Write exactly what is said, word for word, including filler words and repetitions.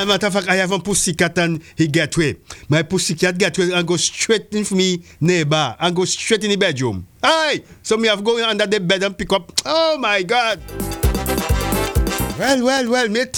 uh, matter of fact, I have a pussycat and he get away. My pussycat get away and go straight in for me neighbor and go straight in the bedroom. Aye, so me have go under the bed and pick up. Oh my God. Well, well, well, mate.